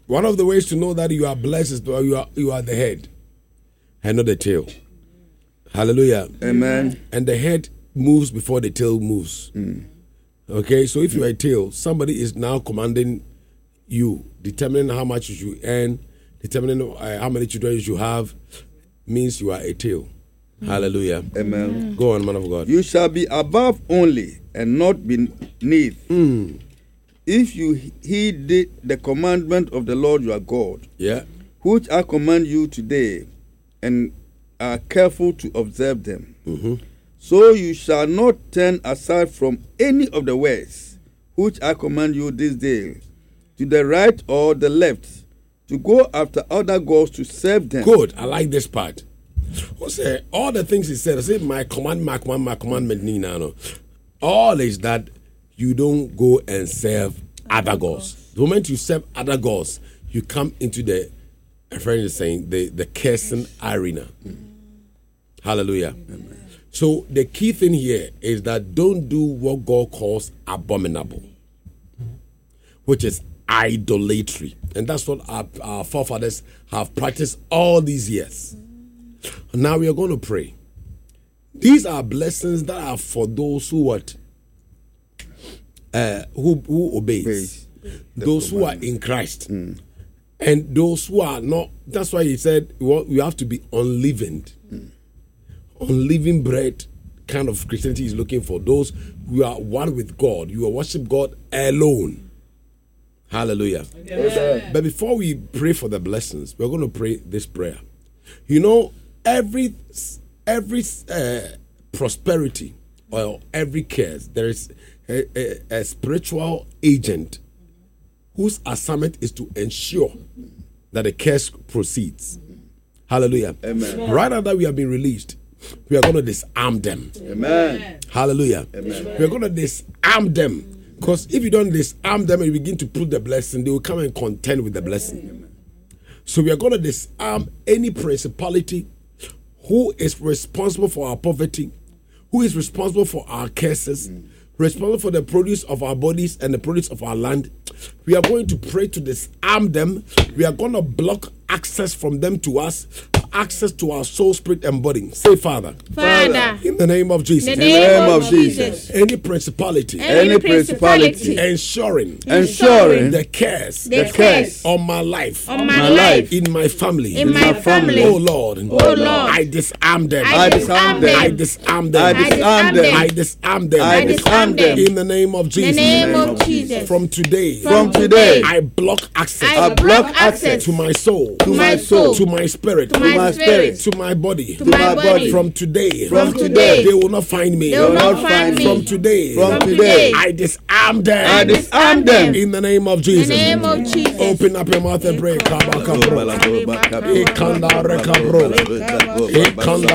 One of the ways to know that you are blessed is that you are the head and not the tail. Hallelujah. Amen. And the head moves before the tail moves. Okay, so if you are a tail, somebody is now commanding you, determining how much you should earn, determining how many children you should have, means you are a tail. Hallelujah. Amen. Go on, man of God. You shall be above only and not beneath. If you heed the commandment of the Lord your God, which I command you today, and are careful to observe them, so you shall not turn aside from any of the ways which I command you this day, to the right or the left, to go after other gods to serve them. Good. I like this part. Who said all the things he said? I said my commandment, Nina. All is that you don't go and serve other gods. The moment you serve other gods, you come into the, a friend is saying, the cursing arena. Hallelujah. Amen. So the key thing here is that don't do what God calls abominable, which is idolatry. And that's what our forefathers have practiced all these years. Now we are going to pray. These are blessings that are for those who what? Who obeys. Those who are in Christ. And those who are not. That's why he said you have to be unleavened. Unleavened bread kind of Christianity is looking for. Those who are one with God. You are worship God alone. Hallelujah. Amen. But before we pray for the blessings, we're going to pray this prayer. You know, every prosperity or every curse, there is a spiritual agent whose assignment is to ensure that the curse proceeds. Hallelujah. Amen. Right after we have been released, we are going to disarm them. Amen. Hallelujah. Amen. We are going to disarm them. Because if you don't disarm them and you begin to put the blessing, they will come and contend with the blessing. So we are going to disarm any principality who is responsible for our poverty, who is responsible for our curses, responsible for the produce of our bodies and the produce of our land. We are going to pray to disarm them. We are going to block access from them to us, access to our soul, spirit, and body. Say, Father. Father. In the name of Jesus. In the name of Jesus. Any principality. Ensuring the curse on my life. In my family. Oh Lord. I disarm them. I disarm them. In the name of Jesus. From today. I block access. To my soul. To my spirit. To my body. From today. They will not find me. From today. I disarm them. In the name of Jesus. Open up your mouth and pray.